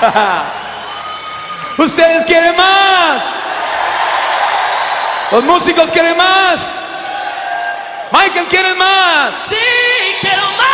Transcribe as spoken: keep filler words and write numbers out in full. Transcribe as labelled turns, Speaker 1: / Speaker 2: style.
Speaker 1: Ustedes quieren más. Los músicos quieren más. Michael, ¿quieren más?
Speaker 2: Sí, quiero más.